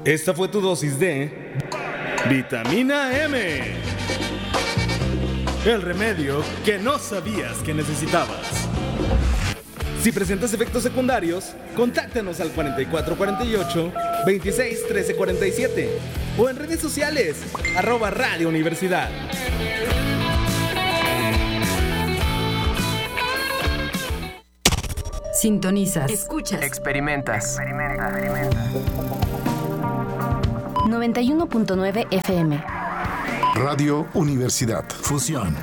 Esta fue tu dosis de Vitamina M. El remedio que no sabías que necesitabas. Si presentas efectos secundarios, contáctanos al 4448-261347 o en redes sociales, @Radio Universidad. Sintonizas, escuchas, experimentas. 91.9 FM. Radio Universidad. Fusión.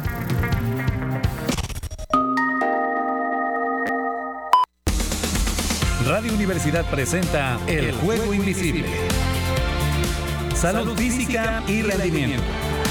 Radio Universidad presenta El Juego Invisible. Salud física y rendimiento.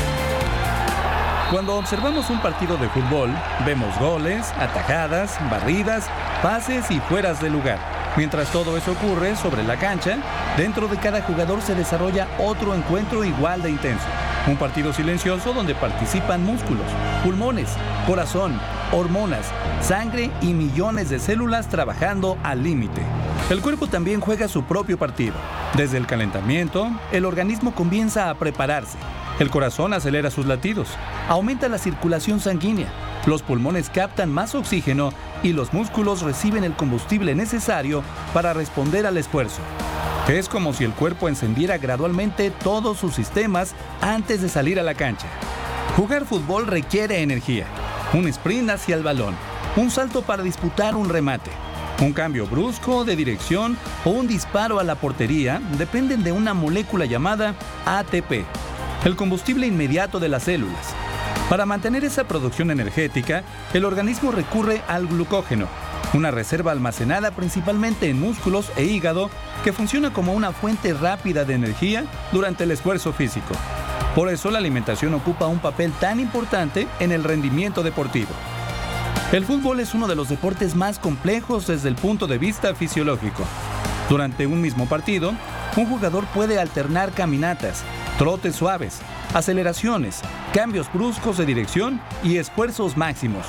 Cuando observamos un partido de fútbol, vemos goles, atajadas, barridas, pases y fueras de lugar. Mientras todo eso ocurre sobre la cancha, dentro de cada jugador se desarrolla otro encuentro igual de intenso. Un partido silencioso donde participan músculos, pulmones, corazón, hormonas, sangre y millones de células trabajando al límite. El cuerpo también juega su propio partido. Desde el calentamiento, el organismo comienza a prepararse. El corazón acelera sus latidos, aumenta la circulación sanguínea, los pulmones captan más oxígeno y los músculos reciben el combustible necesario para responder al esfuerzo. Es como si el cuerpo encendiera gradualmente todos sus sistemas antes de salir a la cancha. Jugar fútbol requiere energía. Un sprint hacia el balón, un salto para disputar un remate, un cambio brusco de dirección o un disparo a la portería dependen de una molécula llamada ATP, el combustible inmediato de las células. Para mantener esa producción energética, el organismo recurre al glucógeno, una reserva almacenada principalmente en músculos e hígado que funciona como una fuente rápida de energía durante el esfuerzo físico. Por eso la alimentación ocupa un papel tan importante en el rendimiento deportivo. El fútbol es uno de los deportes más complejos desde el punto de vista fisiológico. Durante un mismo partido, un jugador puede alternar caminatas, trotes suaves, aceleraciones, cambios bruscos de dirección y esfuerzos máximos.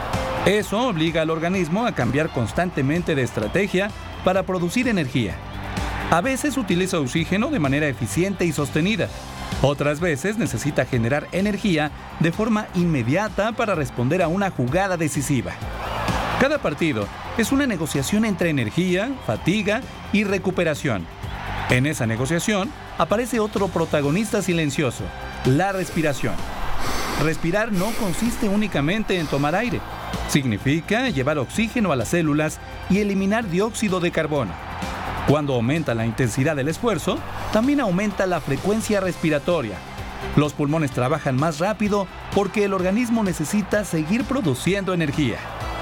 Eso obliga al organismo a cambiar constantemente de estrategia para producir energía. A veces utiliza oxígeno de manera eficiente y sostenida. Otras veces necesita generar energía de forma inmediata para responder a una jugada decisiva. Cada partido es una negociación entre energía, fatiga y recuperación. En esa negociación aparece otro protagonista silencioso, la respiración. Respirar no consiste únicamente en tomar aire. Significa llevar oxígeno a las células y eliminar dióxido de carbono. Cuando aumenta la intensidad del esfuerzo, también aumenta la frecuencia respiratoria. Los pulmones trabajan más rápido porque el organismo necesita seguir produciendo energía.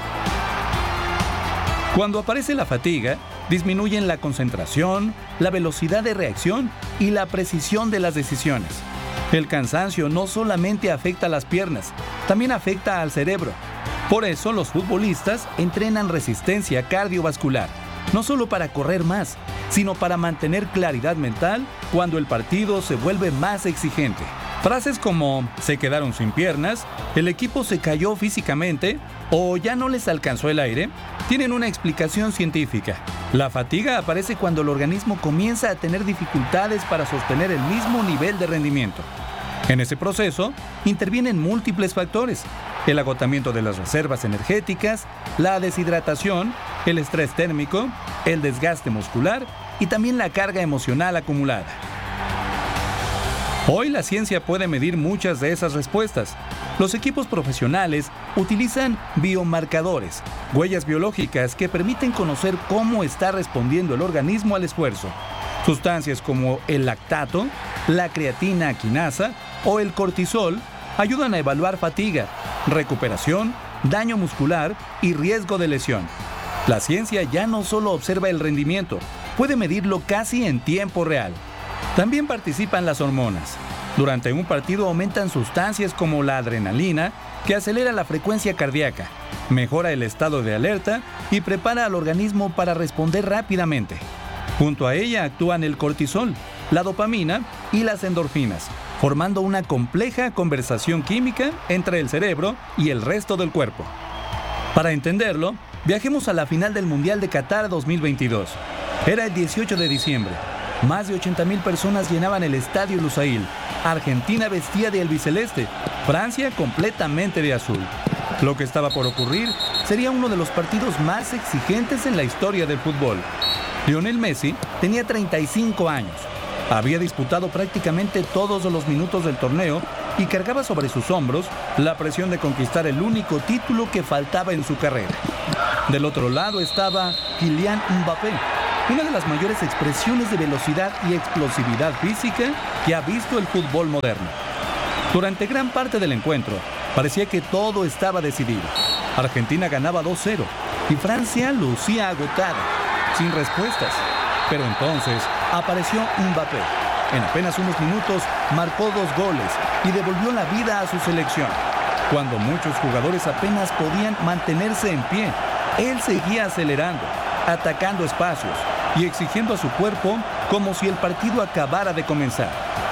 Cuando aparece la fatiga, disminuyen la concentración, la velocidad de reacción y la precisión de las decisiones. El cansancio no solamente afecta a las piernas, también afecta al cerebro. Por eso los futbolistas entrenan resistencia cardiovascular, no solo para correr más, sino para mantener claridad mental cuando el partido se vuelve más exigente. Frases como "se quedaron sin piernas", "el equipo se cayó físicamente" o "ya no les alcanzó el aire" tienen una explicación científica. La fatiga aparece cuando el organismo comienza a tener dificultades para sostener el mismo nivel de rendimiento. En ese proceso intervienen múltiples factores: el agotamiento de las reservas energéticas, la deshidratación, el estrés térmico, el desgaste muscular y también la carga emocional acumulada. Hoy la ciencia puede medir muchas de esas respuestas. Los equipos profesionales utilizan biomarcadores, huellas biológicas que permiten conocer cómo está respondiendo el organismo al esfuerzo. Sustancias como el lactato, la creatina quinasa o el cortisol ayudan a evaluar fatiga, recuperación, daño muscular y riesgo de lesión. La ciencia ya no solo observa el rendimiento, puede medirlo casi en tiempo real. También participan las hormonas. Durante un partido aumentan sustancias como la adrenalina, que acelera la frecuencia cardíaca, mejora el estado de alerta y prepara al organismo para responder rápidamente. Junto a ella actúan el cortisol, la dopamina y las endorfinas, formando una compleja conversación química entre el cerebro y el resto del cuerpo. Para entenderlo, viajemos a la final del Mundial de Qatar 2022. Era el 18 de diciembre. Más de 80,000 personas llenaban el estadio Lusail. Argentina vestía de albiceleste, Francia completamente de azul. Lo que estaba por ocurrir sería uno de los partidos más exigentes en la historia del fútbol. Lionel Messi tenía 35 años. Había disputado prácticamente todos los minutos del torneo y cargaba sobre sus hombros la presión de conquistar el único título que faltaba en su carrera. Del otro lado estaba Kylian Mbappé, una de las mayores expresiones de velocidad y explosividad física que ha visto el fútbol moderno. Durante gran parte del encuentro, parecía que todo estaba decidido. Argentina ganaba 2-0 y Francia lucía agotada, sin respuestas. Pero entonces apareció Mbappé. En apenas unos minutos marcó 2 goles y devolvió la vida a su selección. Cuando muchos jugadores apenas podían mantenerse en pie, él seguía acelerando, atacando espacios y exigiendo a su cuerpo como si el partido acabara de comenzar.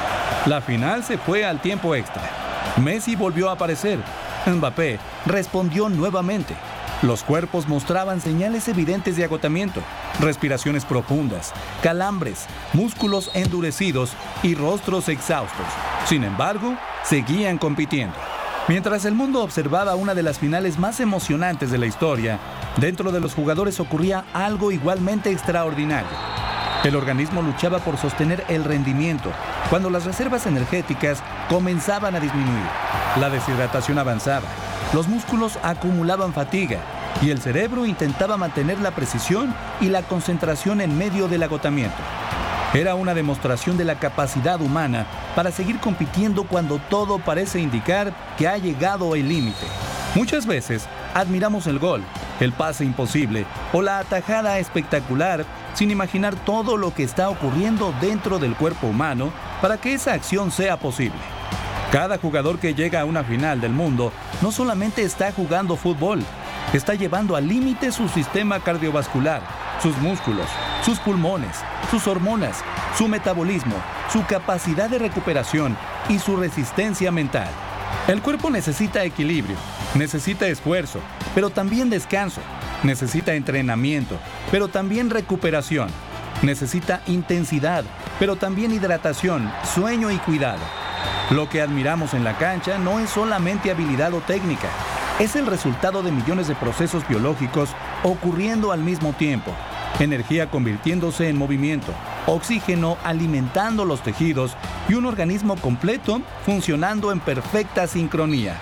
La final se fue al tiempo extra. Messi volvió a aparecer. Mbappé respondió nuevamente. Los cuerpos mostraban señales evidentes de agotamiento, respiraciones profundas, calambres, músculos endurecidos y rostros exhaustos. Sin embargo, seguían compitiendo. Mientras el mundo observaba una de las finales más emocionantes de la historia, dentro de los jugadores ocurría algo igualmente extraordinario. El organismo luchaba por sostener el rendimiento cuando las reservas energéticas comenzaban a disminuir. La deshidratación avanzaba, los músculos acumulaban fatiga y el cerebro intentaba mantener la precisión y la concentración en medio del agotamiento. Era una demostración de la capacidad humana para seguir compitiendo cuando todo parece indicar que ha llegado el límite. Muchas veces admiramos el gol, el pase imposible o la atajada espectacular sin imaginar todo lo que está ocurriendo dentro del cuerpo humano para que esa acción sea posible. Cada jugador que llega a una final del mundo no solamente está jugando fútbol, está llevando al límite su sistema cardiovascular, sus músculos, sus pulmones, sus hormonas, su metabolismo, su capacidad de recuperación y su resistencia mental. El cuerpo necesita equilibrio, necesita esfuerzo, pero también descanso, necesita entrenamiento, pero también recuperación, necesita intensidad, pero también hidratación, sueño y cuidado. Lo que admiramos en la cancha no es solamente habilidad o técnica, es el resultado de millones de procesos biológicos ocurriendo al mismo tiempo. Energía convirtiéndose en movimiento, oxígeno alimentando los tejidos y un organismo completo funcionando en perfecta sincronía.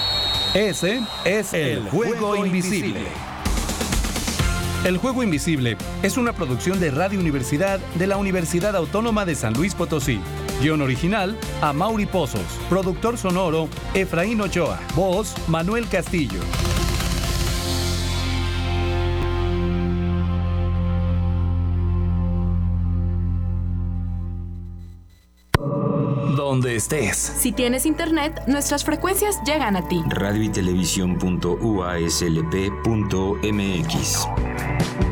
Ese es el Juego Invisible. El Juego Invisible es una producción de Radio Universidad de la Universidad Autónoma de San Luis Potosí. Guión original, Amaury Pozos. Productor sonoro, Efraín Ochoa. Voz, Manuel Castillo. Donde estés. Si tienes internet, nuestras frecuencias llegan a ti. Radio y televisión.uaslp.mx